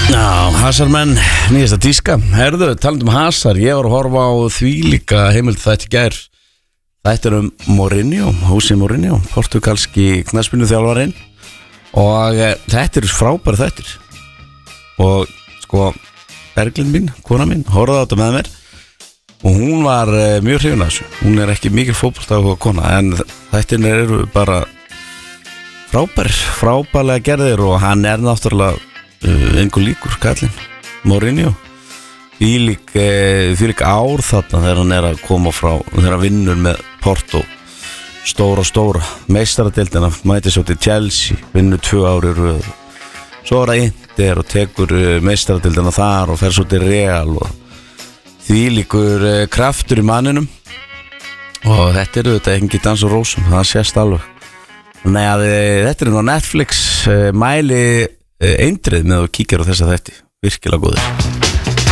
Já, Hasarmenn, nýjasta tíska. Herðu, talandum Hasar, ég var að horfa á því líka heimild þætti gær. Þetta Mourinho, José Mourinho, portugalski knattspyrnuþjálfarinn. Og þetta frábæri þættir. Og sko, Berglind mín, kona mín, horfði á þetta með mér. Og hún var mjög hrifin af þessu. Hún ekki mikil fótboltaáhuga kona, en þættin eru bara frábærlega gerðir. Og hann náttúrulega engu líkur kallinn Mourinho því lík ár þarna þegar hann að koma frá, þegar hann vinnur með Porto stóra meistaradeildina, mæti svo til Chelsea, vinnur 2 ár í röð, svo það Inter og tekur meistaradeildina þar og fer svo til Real og því líkur kraftur í manninum og þetta ekki dans og rósum, það sést alveg. Nei að þetta á Netflix, mæli eindrið með að kíkja á þessa þætti, virkilega góðir.